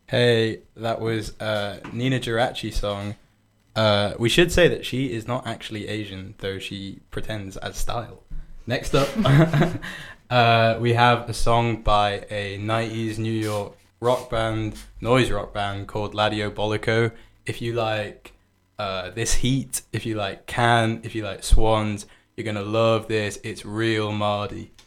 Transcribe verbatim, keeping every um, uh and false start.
Hey, that was uh, Nina Girachi song. Uh, we should say that she is not actually Asian, though she pretends as style. Next up, uh, we have a song by a nineties New York rock band, noise rock band called Ladio Bolico. If you like uh, This Heat, if you like Can, if you like Swans, you're going to love this. It's real Mardy.